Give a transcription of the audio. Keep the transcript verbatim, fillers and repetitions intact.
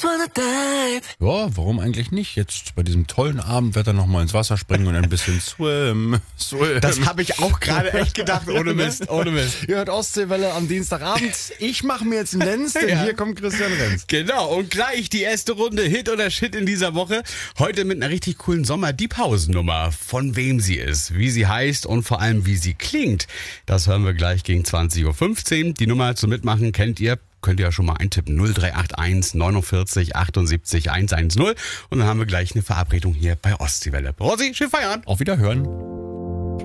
Ja, warum eigentlich nicht? Jetzt bei diesem tollen Abendwetter noch mal ins Wasser springen und ein bisschen swim, swim. Das habe ich auch gerade echt gedacht, ohne Mist, ohne Mist. Ihr hört Ostseewelle am Dienstagabend. Ich mache mir jetzt einen Lenz, denn Ja. hier kommt Christian Renz. Genau, und gleich die erste Runde Hit oder Shit in dieser Woche. Heute mit einer richtig coolen Sommer-Deep-House-Nummer. Von wem sie ist, wie sie heißt und vor allem wie sie klingt. Das hören wir gleich gegen zwanzig Uhr fünfzehn. Die Nummer zum Mitmachen kennt ihr. Könnt ihr ja schon mal eintippen. null drei acht eins neunundvierzig achtundsiebzig hundertzehn. Und dann haben wir gleich eine Verabredung hier bei Ostseewelle. Rosi, schön feiern. Auf Wiederhören.